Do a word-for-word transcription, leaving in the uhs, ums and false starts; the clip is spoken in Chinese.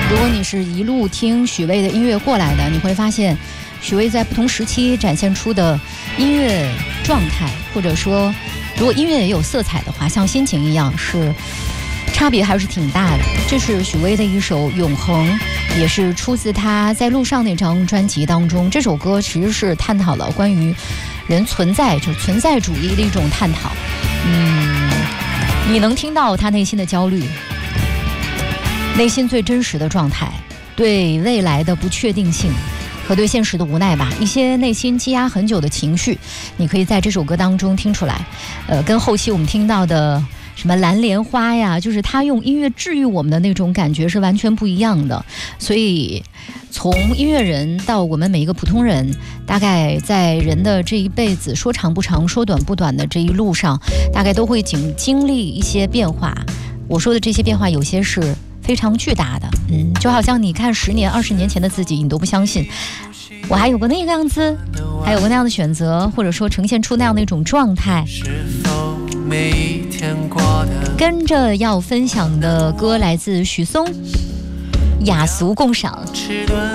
如果你是一路听许巍的音乐过来的，你会发现许巍在不同时期展现出的音乐状态，或者说如果音乐也有色彩的话，像心情一样，是差别还是挺大的。这是许巍的一首《永恒》，也是出自他在路上那张专辑当中。这首歌其实是探讨了关于人存在，就是存在主义的一种探讨。嗯，你能听到他内心的焦虑，内心最真实的状态，对未来的不确定性和对现实的无奈吧，一些内心积压很久的情绪，你可以在这首歌当中听出来。呃，跟后期我们听到的什么蓝莲花呀，就是他用音乐治愈我们的那种感觉是完全不一样的。所以从音乐人到我们每一个普通人，大概在人的这一辈子，说长不长说短不短的这一路上，大概都会经经历一些变化。我说的这些变化有些是非常巨大的，嗯，就好像你看十年二十年前的自己，你都不相信我还有过那个样子，还有过那样的选择，或者说呈现出那样的一种状态。跟着要分享的歌来自许嵩，雅俗共赏。